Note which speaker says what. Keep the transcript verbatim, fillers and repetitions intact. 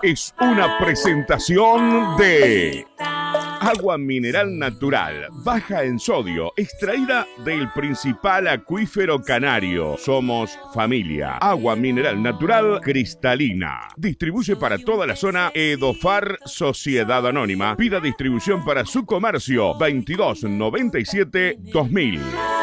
Speaker 1: es una presentación de agua mineral natural, baja en sodio, extraída del principal acuífero canario. Somos familia. Agua mineral natural cristalina. Distribuye para toda la zona Edofar Sociedad Anónima. Pida distribución para su comercio veintidós noventa y siete dos mil.